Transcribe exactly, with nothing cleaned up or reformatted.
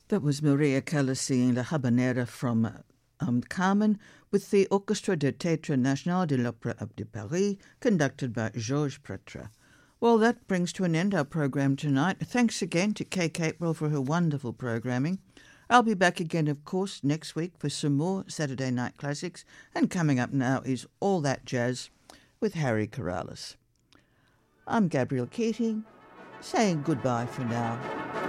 That was Maria Callas singing La Habanera from um, Carmen with the Orchestre de Théâtre National de l'Opéra de Paris, conducted by Georges Prêtre. Well, that brings to an end our program tonight. Thanks again to Kay Capewell for her wonderful programming. I'll be back again, of course, next week for some more Saturday Night Classics, and coming up now is All That Jazz with Harry Corrales. I'm Gabrielle Keating, saying goodbye for now.